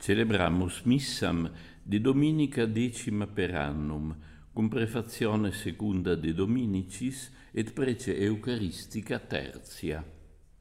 Celebramus missam de Dominica decima per annum, cum prefazione secunda de Dominicis et prece Eucharistica tertia.